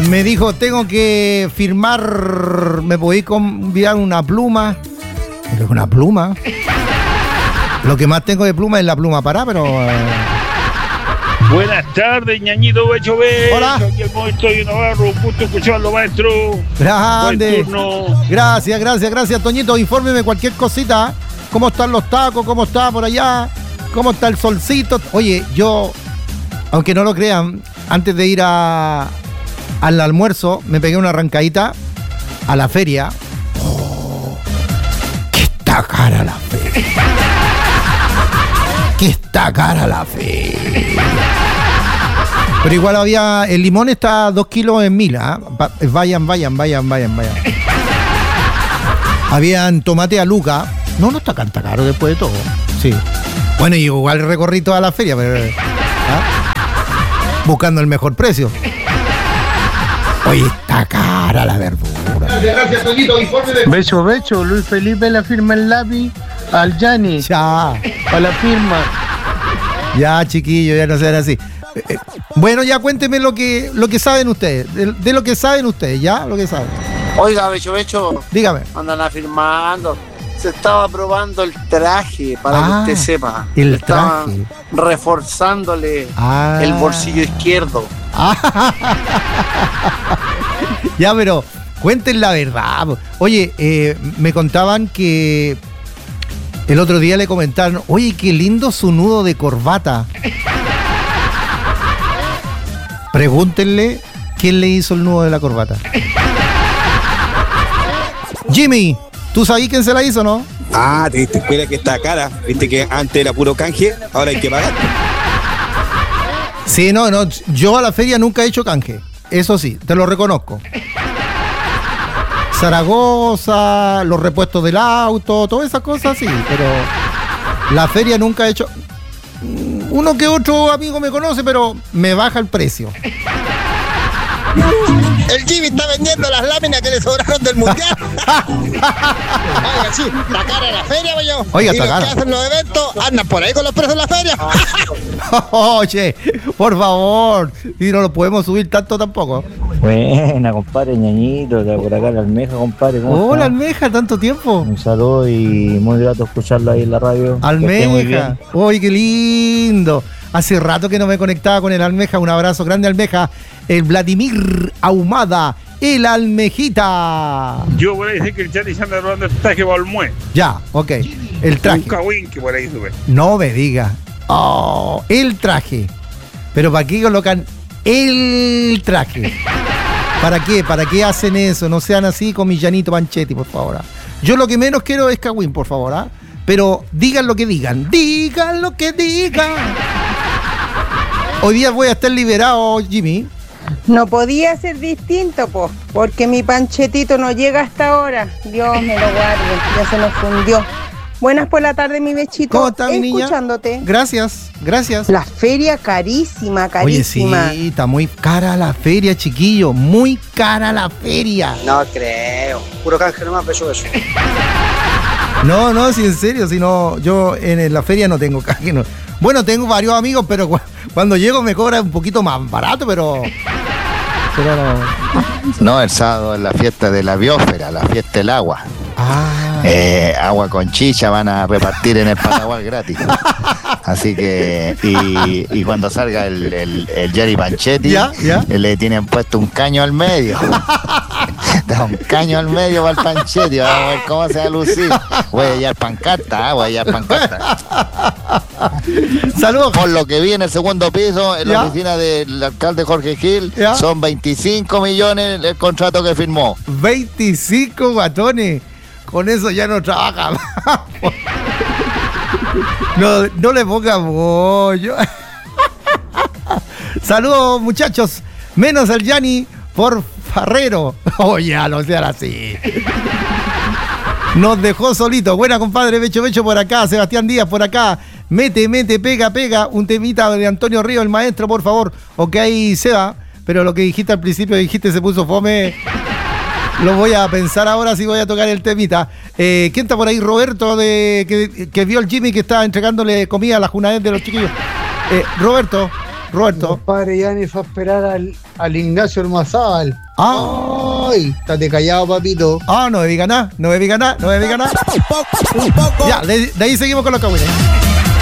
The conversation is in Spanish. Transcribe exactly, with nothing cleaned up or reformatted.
Me dijo, tengo que firmar, ¿me podéis enviar una pluma? ¿Una pluma? Lo que más tengo de pluma es la pluma pará, pero... Eh... Buenas tardes, ñañito Becho Becho. Hola. Aquí el momento de Navarro, un gusto escucharlo, maestro. Grande. Buen turno. Gracias, gracias, gracias, Toñito. Infórmeme cualquier cosita. ¿Cómo están los tacos? ¿Cómo está por allá? ¿Cómo está el solcito? Oye, yo, aunque no lo crean, antes de ir a, al almuerzo, me pegué una arrancadita a la feria. Oh, ¡qué está cara la feria! ¡Qué está cara la feria! Pero igual había, el limón está a dos kilos en mil, ¿eh? Vayan, vayan, vayan, vayan, vayan. Habían tomate a Luca. No, no está tan caro después de todo. Sí. Bueno, y igual recorrí toda la feria, pero... ¿ah? Buscando el mejor precio. Oye, está cara la verdura. Gracias, gracias, Toñito. Informe de... Becho, becho. Luis Felipe la firma el lápiz al Yanni. Ya. A la firma. Ya, chiquillo, ya no sean así. Eh, bueno, ya cuénteme lo que, lo que saben ustedes. De, de lo que saben ustedes, ¿ya? Lo que saben. Oiga, Becho, Becho. Dígame. Andan afirmando. Se estaba probando el traje, para ah, que usted sepa. El Estaban traje. reforzándole ah. el bolsillo izquierdo. Ah. Ya, pero cuenten la verdad. Oye, eh, me contaban que el otro día le comentaron, oye, qué lindo su nudo de corbata. Pregúntenle quién le hizo el nudo de la corbata. Jimmy, ¿tú sabés quién se la hizo, no? Ah, te diste cuenta que está cara. Viste que antes era puro canje, ahora hay que pagar. Sí, no, no. Yo a la feria nunca he hecho canje. Eso sí, te lo reconozco. Zaragoza, los repuestos del auto, todas esas cosas, sí. Pero la feria nunca he hecho... Uno que otro amigo me conoce, pero me baja el precio. El Jimmy está vendiendo las láminas que le sobraron del mundial. Oiga, sí, la cara de la feria, voy yo. Oiga, y los cara. que hacen los eventos andan por ahí con los precios de la feria. Oye, por favor. Y no lo podemos subir tanto tampoco. Buena, compadre, ñañito, de por acá la almeja, compadre. Hola, almeja, tanto tiempo. Un saludo y muy grato escucharlo ahí en la radio. Almeja, uy, qué lindo. Hace rato que no me conectaba con el almeja. Un abrazo grande, almeja. El Vladimir Ahumada, el almejita. Yo por ahí sé que el Chani se anda robando el traje para el mue. Ya, ok. El traje. Un cagüín que por ahí sube. No me diga. Oh, el traje. Pero ¿para qué colocan el traje? ¿Para qué? ¿Para qué hacen eso? No sean así con mi Llanito Panchetti, por favor. ¿Ah? Yo lo que menos quiero es cagüín, por favor. ¿Ah? Pero digan lo que digan. Digan lo que digan. Hoy día voy a estar liberado, Jimmy. No podía ser distinto, po, porque mi Panchetito no llega hasta ahora. Dios me lo guarde, ya se nos fundió. Buenas por la tarde, mi Bechito. ¿Cómo estás, mi niña? Escuchándote. Gracias, gracias. La feria carísima, carísima. Oye, sí, está muy cara la feria, chiquillo. Muy cara la feria. No creo. Puro canje nomás, Becho, Becho. No, no, si en serio, si no, yo en la feria no tengo canje. No. Bueno, tengo varios amigos, pero cu- cuando llego me cobra un poquito más barato, pero... pero no. No, el sábado es la fiesta de la biosfera, la fiesta del agua. Ah. Eh, agua con chicha van a repartir en el Paraguay gratis. Así que, y, y cuando salga el, el, el Jerry Panchetti, ¿Ya? ¿Ya? le tienen puesto un caño al medio. Da un caño al medio para el Panchetti, vamos a ver cómo se va a lucir. Voy a hallar pancarta, ¿eh? voy a hallar pancarta. Saludos. Por lo que vi en el segundo piso, en ¿Ya? la oficina del alcalde Jorge Gil, ¿Ya? son veinticinco millones el contrato que firmó. veinticinco guatones. Con eso ya no trabaja. No, no le ponga bollo. Saludos, muchachos. Menos el Yanni por Farrero. Oh, ya, no sean así. Nos dejó solito. Buena, compadre. Becho, Becho por acá. Sebastián Díaz por acá. Mete, mete, pega, pega. Un temita de Antonio Río, el maestro, por favor. Ok, Seba. Pero lo que dijiste al principio, dijiste se puso fome. Lo voy a pensar ahora si voy a tocar el temita. Eh, ¿Quién está por ahí? Roberto, de que, que vio al Jimmy que está entregándole comida a la Junaed de los chiquillos. Eh, Roberto, Roberto. Compadre Yanni fue a esperar al, al Ignacio Hermazábal. Ah. Ay, estate callado, papito. Ah, no me diga nada, no me diga nada, no me diga nada. Ya, de, de ahí seguimos con los cagüines.